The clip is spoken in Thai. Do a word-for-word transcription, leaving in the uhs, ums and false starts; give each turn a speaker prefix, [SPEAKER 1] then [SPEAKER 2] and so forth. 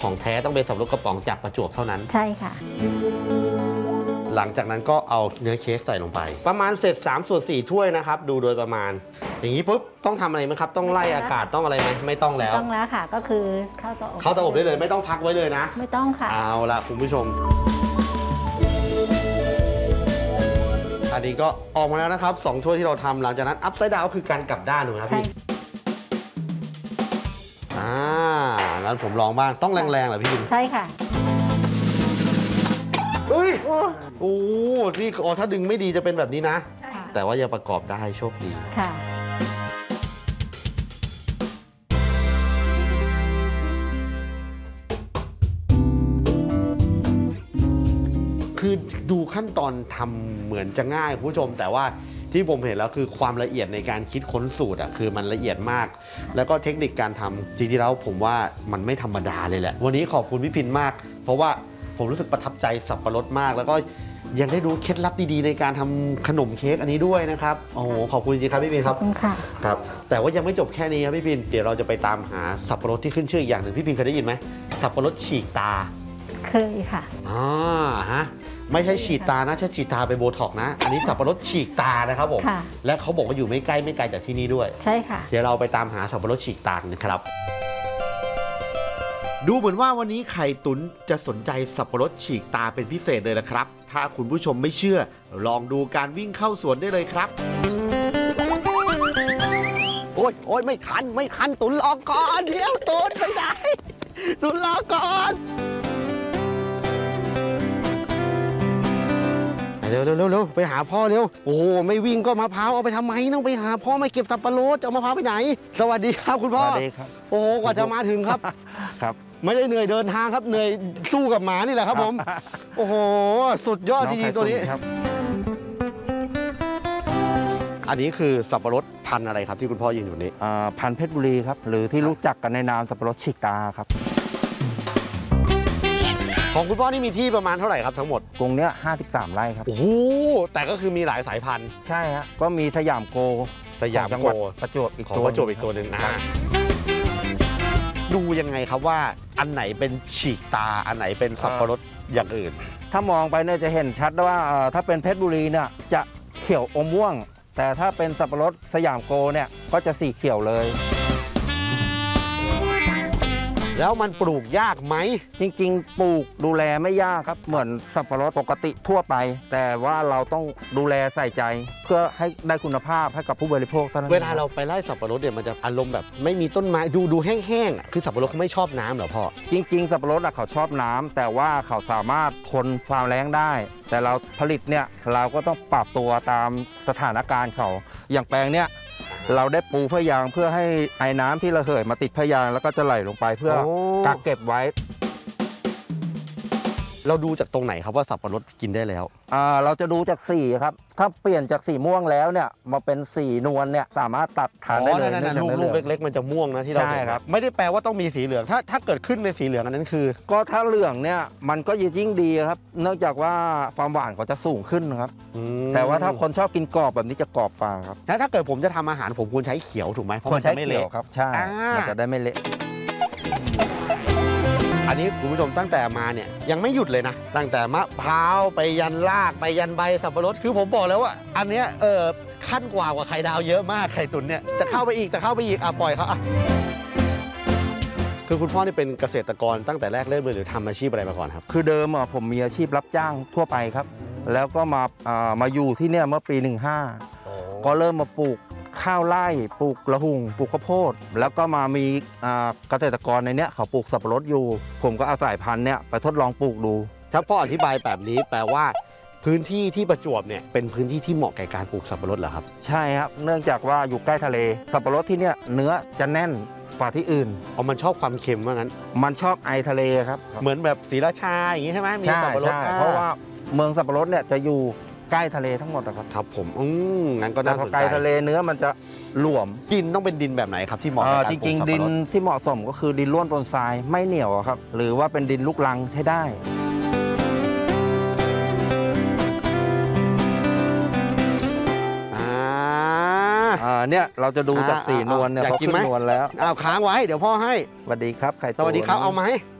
[SPEAKER 1] ของแท้ต้องเป็นสับปะรดกระป๋องจากประจวบเท่านั้น
[SPEAKER 2] ใช่ค่ะ
[SPEAKER 1] หลังจากนั้นก็เอาเนื้อเค้กใส่ลงไปประมาณเศษสามส่วนสี่ถ้วยนะครับดูโดยประมาณอย่างนี้ปุ๊บต้องทำอะไรไหมครับต้องไล่อากาศต้องอะไรไหมไม่ต้องแล้ว
[SPEAKER 2] ต้องแล้วค่ะก็คือเข้าเตาอบ
[SPEAKER 1] เข้าเตาอบได้เลยไม่ต้องพักไว้เลยนะ
[SPEAKER 2] ไม่ต้องค่ะ
[SPEAKER 1] เอาละคุณผู้ชมอันนี้ก็ออกมาแล้วนะครับสองถ้วยที่เราทำหลังจากนั้นอัพไซด์ดาวคือการกลับด้านถูกไหมครับพี่อ่างั้นผมลองบ้างต้องแรงๆเหรอพี่บิน
[SPEAKER 2] ใช่ค่ะ
[SPEAKER 1] เฮ้ยโอ้นี่อ๋อถ้าดึงไม่ดีจะเป็นแบบนี้นะแต่ว่ายังประกอบได้โชคดีค่ะคือดูขั้นตอนทำเหมือนจะง่ายคุณผู้ชมแต่ว่าที่ผมเห็นแล้วคือความละเอียดในการคิดค้นสูตรอ่ะคือมันละเอียดมากแล้วก็เทคนิคการทำจริงๆแล้วผมว่ามันไม่ธรรมดาเลยแหละวันนี้ขอบคุณพี่พินมากเพราะว่าผมรู้สึกประทับใจสับปะรดมากแล้วก็ยังได้รู้เคล็ดลับดีๆในการทำขนมเค้กอันนี้ด้วยนะครับโอ้โหขอบคุณจริงๆครับพี่พินครับครับแต่ว่ายังไม่จบแค่นี้ครับพี่พินเดี๋ยวเราจะไปตามหาสับปะรดที่ขึ้นชื่ออีกอย่างหนึ่งพี่พินเคยได้ยินไหมสับปะรดฉีกตา
[SPEAKER 2] เคยค่ะ
[SPEAKER 1] อ๋อฮะไม่ใช่ฉีดตานะใช่ฉีดตาไปโบท็อกนะอันนี้สับปะรดฉีกตานะครับผมและเขาบอกว่าอยู่ไม่ใกล้ไม่ไกลจากที่นี่ด้วย
[SPEAKER 2] ใช่ค่ะ
[SPEAKER 1] เดี๋ยวเราไปตามหาสับปะรดฉีกตากันครับดูเหมือนว่าวันนี้ไข่ตุ๋นจะสนใจสับปะรดฉีกตาเป็นพิเศษเลยนะครับถ้าคุณผู้ชมไม่เชื่อลองดูการวิ่งเข้าสวนได้เลยครับโอ๊ยโอ๊ยไม่ทันไม่ทันตุ๋นรอก่อนเดี๋ยวตุ๋นไปไหนตุ๋นรอก่อนเร็วเร็วเร็วไปหาพ่อเร็วโอ้โหไม่วิ่งก็มะพร้าวเอาไปทำไมต้องไปหาพ่อไม่เก็บสับปะรดเอามะพร้าวไปไหนสวัสดีครับคุณพ่อ
[SPEAKER 3] สวัสดีครับ
[SPEAKER 1] โอ้โหกว่าจะมาถึงครับ
[SPEAKER 3] ครับ
[SPEAKER 1] ไม่ได้เหนื่อยเดินทางครับเหนื่อยสู้กับหมานี่แหละครับผมโอ้โหสุดยอดจริงๆตัวนี้อันนี้คือสับปะรดพันธุ์อะไรครับที่คุณพ่อยืนอยู่นี้
[SPEAKER 3] พันธุ์เพชรบุรีครับหรือที่รู้จักกันในนามสับปะรดฉีกตาครับ
[SPEAKER 1] ของคุณพ่อนี่มีที่ประมาณเท่าไหร่ครับทั้งหมด
[SPEAKER 3] กรงเนี้ยห้าสิบสามไร่ครับ
[SPEAKER 1] โอ้โหแต่ก็คือมีหลายสายพันธุ์
[SPEAKER 3] ใช่ฮะก็มีสยามโก
[SPEAKER 1] สยาม
[SPEAKER 3] โกประจวบอีกตัว
[SPEAKER 1] ประจวบอีกตัวหนึ่งนะดูยังไงครับว่าอันไหนเป็นฉีกตาอันไหนเป็นสับปะรดอย่างอื่น
[SPEAKER 3] ถ้ามองไปเนี่ยจะเห็นชัดว่าถ้าเป็นเพชรบุรีเนี่ยจะเขียวอมม่วงแต่ถ้าเป็นสับปะรดสยามโกเนี่ยก็จะสีเขียวเลย
[SPEAKER 1] แล้วมันปลูกยากไหม
[SPEAKER 3] จริงๆปลูกดูแลไม่ยากครับเหมือนสับปะรดปกติทั่วไปแต่ว่าเราต้องดูแลใส่ใจเพื่อให้ได้คุณภาพให้กับผู้บริโภคเท่านั้น
[SPEAKER 1] เวลาเราไปไล่สับปะรดเนี่ยมันจะอารมณ์แบบไม่มีต้นไม้ดูดูแห้งๆอ่ะคือสับปะรดเขาไม่ชอบน้ำเหรอพ่อ
[SPEAKER 3] จริงๆสับปะรดเขาชอบน้ำแต่ว่าเขาสามารถทนความแล้งได้แต่เราผลิตเนี่ยเราก็ต้องปรับตัวตามสถานการณ์เขาอย่างแปลงเนี้ยเราได้ปูพยางเพื่อให้ไอ้น้ำที่ระเหยมาติดพยางแล้วก็จะไหลลงไปเพื่อกักเก็บไว้
[SPEAKER 1] เราดูจากตรงไหนครับว่าสับปะรดกินได้แล้ว
[SPEAKER 3] อ่าเราจะดูจากสีครับถ้าเปลี่ยนจากสีม่วงแล้วเนี่ยมาเป็นสีนวลเนี่ยสามารถตัดทานได้เลย
[SPEAKER 1] นั่นๆลูกๆเล็กๆมันจะม่วงนะที่เราเห็นครับไม่ได้แปลว่าต้องมีสีเหลืองถ้าถ้าเกิดขึ้นในสีเหลืองอันนั้นคือ
[SPEAKER 3] ก็ถ้าเหลืองเนี่ยมันก็ยิ่งดีครับเนื่องจากว่าความหวานเขาจะสูงขึ้นครับแต่ว่าถ้าคนชอบกินกรอบแบบนี้จะกรอบกว่าครับ
[SPEAKER 1] แล้วถ้าเกิดผมจะทำอาหารผมควรใช้เขียวถูกไหมเพราะมันจะไม่เละ
[SPEAKER 3] ครับใช่มันจะได้ไม่เละ
[SPEAKER 1] อันนี้คุณผู้ชมตั้งแต่มาเนี่ยยังไม่หยุดเลยนะตั้งแต่มะพร้าวไปยันรากไปยันใบสับปะรดคือผมบอกแล้วว่าอันเนี้ยเออขั้นกว่ากว่าไข่ดาวเยอะมากไข่ตุ๋นเนี่ยจะเข้าไปอีกจะเข้าไปอีกอ่ะปล่อยเขาอ่ะคือคุณพ่อนี่เป็นเกษตรกรตั้งแต่แรกเริ่มเลยหรือทำอาชีพอะไรมาก่อนครับ
[SPEAKER 3] คือเดิมอ่ะผมมีอาชีพรับจ้างทั่วไปครับแล้วก็มาอ่ามาอยู่ที่เนี่ยเมื่อปีหนึ่งห้าก็เริ่มมาปลูกข้าวไร่ปลูกละหุ่งปลูกข้าวโพดแล้วก็มามีเกษตรกรในเนี้ยเขาปลูกสับปะรดอยู่ผมก็เอาสายพันธุ์เนี้ยไปทดลองปลูกดู
[SPEAKER 1] ถ้าพ่ออธิบายแบบนี้แปลว่าพื้นที่ที่ประจวบเนี่ยเป็นพื้นที่ที่เหมาะแก่การปลูกสับปะรดเหรอครับ
[SPEAKER 3] ใช่ครับเนื่องจากว่าอยู่ใกล้ทะเลสับปะรดที่เนี้ยเนื้อจะแน่นกว่าที่อื่น
[SPEAKER 1] อ๋อมันชอบความเค็มว่างั้น
[SPEAKER 3] มันชอบไอทะเลครับ
[SPEAKER 1] เหมือนแบบศรีราชาอย่างนี้ใช่ไหมมีสับปะรด
[SPEAKER 3] เพราะว่าเมืองสับปะรดเนี่ยจะอยู่ใกล้ทะเลทั้งหมดครับ
[SPEAKER 1] ครับผมอืมงั้นก็น่าสนใจ
[SPEAKER 3] ใกล้ทะเลเนื้อมันจะหลวม
[SPEAKER 1] ดินต้องเป็นดินแบบไหนครับที่เหมาะ
[SPEAKER 3] จริงๆดินที่เหมาะสมก็คือดินร่วนปนทรายไม่เหนียวครับหรือว่าเป็นดินลูกรังใช้ได้อ่าเนี่ยเราจะดูจากสีนวลเนี่ยเขาขึ้นนวลแล้ว
[SPEAKER 1] อ้าวค้างไว้เดี๋ยวพ่อให้
[SPEAKER 3] สวัสดีครับไข่
[SPEAKER 1] สวัสดีครับเอาไหม